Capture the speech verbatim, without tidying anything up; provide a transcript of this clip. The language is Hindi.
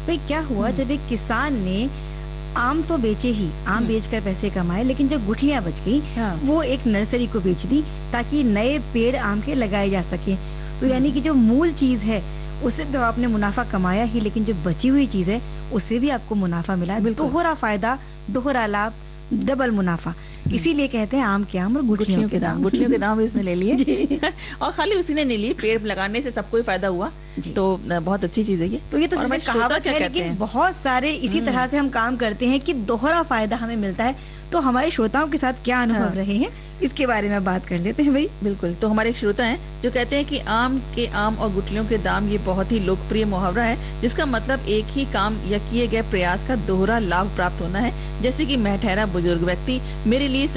भाई क्या हुआ, जब एक किसान ने आम तो बेचे ही, आम बेचकर पैसे कमाए, लेकिन जो गुठलियां बच गई हाँ। वो एक नर्सरी को बेच दी ताकि नए पेड़ आम के लगाए जा सके। तो यानी कि जो मूल चीज है उससे तो आपने मुनाफा कमाया ही, लेकिन जो बची हुई चीज है उससे भी आपको मुनाफा मिला। दोहरा फायदा, दोहरा लाभ, डबल मुनाफा। इसीलिए कहते हैं आम के आम और गुठलियों के दाम। गुठलियों के दाम इसने ले लिए और खाली उसी ने नहीं लिए, पेड़ लगाने से सबको ही फायदा हुआ, तो बहुत अच्छी चीज है ये। तो ये तो सिर्फ कहावत है, लेकिन बहुत सारे इसी तरह से हम काम करते हैं कि दोहरा फायदा हमें मिलता है। तो हमारे श्रोताओं के साथ क्या अनुभव हाँ। रहे हैं इसके बारे में बात कर लेते हैं भाई। बिल्कुल, तो हमारे श्रोता हैं जो कहते हैं कि आम के आम और गुठलियों के दाम ये बहुत ही लोकप्रिय मुहावरा है, जिसका मतलब एक ही काम या किए गए प्रयास का दोहरा लाभ प्राप्त होना है। जैसे कि मैं ठहरा बुजुर्ग व्यक्ति, मेरे लिए